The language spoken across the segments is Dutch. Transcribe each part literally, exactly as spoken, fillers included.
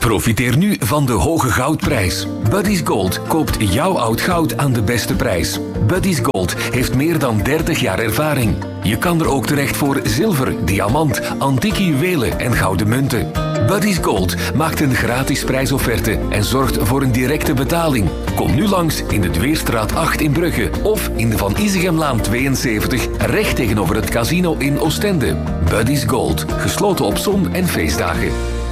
Profiteer nu van de hoge goudprijs. Buddy's Gold koopt jouw oud goud aan de beste prijs. Buddy's Gold heeft meer dan dertig jaar ervaring. Je kan er ook terecht voor zilver, diamant, antieke juwelen en gouden munten. Buddy's Gold maakt een gratis prijsofferte en zorgt voor een directe betaling. Kom nu langs in de Dweerstraat acht in Brugge of in de Van Isegemlaan tweeënzeventig, recht tegenover het casino in Oostende. Buddy's Gold, gesloten op zon- en feestdagen.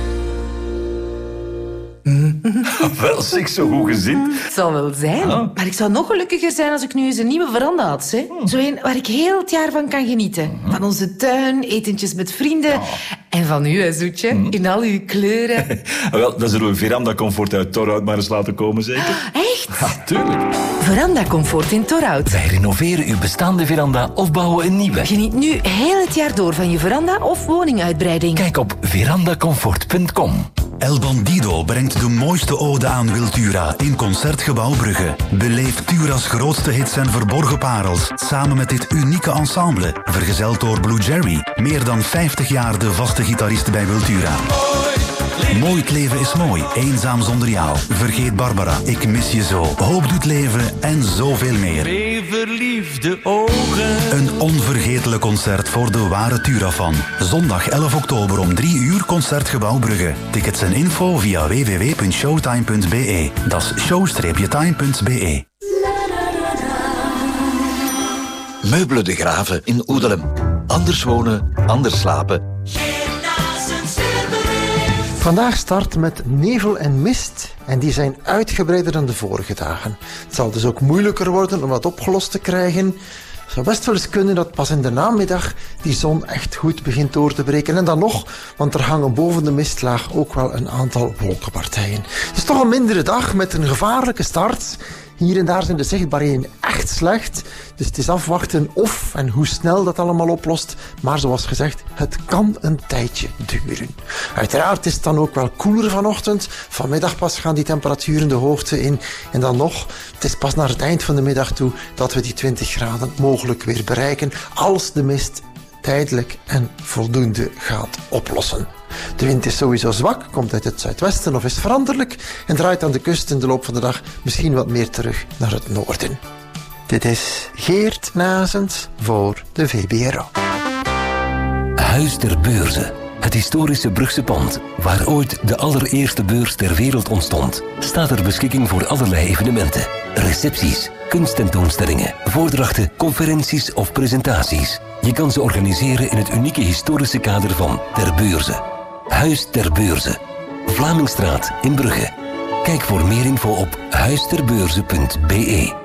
Wel, zeg, zo goed gezind. Het zal wel zijn. Ah. Maar ik zou nog gelukkiger zijn als ik nu eens een nieuwe veranda had. Hè? Hmm. Zo een waar ik heel het jaar van kan genieten. Hmm. Van onze tuin, etentjes met vrienden. Oh. En van u, hè, Zoetje. Hmm. In al uw kleuren. Wel, dan zullen we Veranda Comfort uit Torhout maar eens laten komen, zeker? Echt? Ja, tuurlijk. Veranda Comfort in Torhout. Wij renoveren uw bestaande veranda of bouwen een nieuwe. Geniet nu heel het jaar door van je veranda of woninguitbreiding. Kijk op verandacomfort punt com. El Bandido brengt de mooiste ode aan Wiltura in Concertgebouw Brugge. Beleef Tura's grootste hits en verborgen parels samen met dit unieke ensemble. Vergezeld door Blue Jerry, meer dan vijftig jaar de vaste gitarist bij Wiltura. Mooi het leven is mooi, eenzaam zonder jou. Vergeet Barbara, ik mis je zo. Hoop doet leven en zoveel meer. Twee verliefde ogen. Een onvergetelijk concert voor de ware Tura-fan. Zondag elf oktober om drie uur Concertgebouw Brugge. Tickets en info via w w w punt showtime punt b e. Dat is show time punt b e. Meubelen de Graven in Oedelem. Anders wonen, anders slapen. Vandaag start met nevel en mist en die zijn uitgebreider dan de vorige dagen. Het zal dus ook moeilijker worden om dat opgelost te krijgen. Het zou best wel eens kunnen dat pas in de namiddag die zon echt goed begint door te breken. En dan nog, want er hangen boven de mistlaag ook wel een aantal wolkenpartijen. Het is toch een mindere dag met een gevaarlijke start. Hier en daar zijn de zichtbaarheden echt slecht. Dus het is afwachten of en hoe snel dat allemaal oplost. Maar zoals gezegd, het kan een tijdje duren. Uiteraard is het dan ook wel koeler vanochtend. Vanmiddag pas gaan die temperaturen de hoogte in. En dan nog, het is pas naar het eind van de middag toe dat we die twintig graden mogelijk weer bereiken. Als de mist tijdelijk en voldoende gaat oplossen. De wind is sowieso zwak, komt uit het zuidwesten of is veranderlijk en draait aan de kust in de loop van de dag misschien wat meer terug naar het noorden. Dit is Geert Nazens voor de V B R O. Huis ter Beurze. Het historische Brugse pand, waar ooit de allereerste beurs ter wereld ontstond, staat ter beschikking voor allerlei evenementen. Recepties, kunsttentoonstellingen, voordrachten, conferenties of presentaties. Je kan ze organiseren in het unieke historische kader van Ter Beurze. Huis ter Beurze. Vlamingstraat in Brugge. Kijk voor meer info op huisterbeurze punt b e.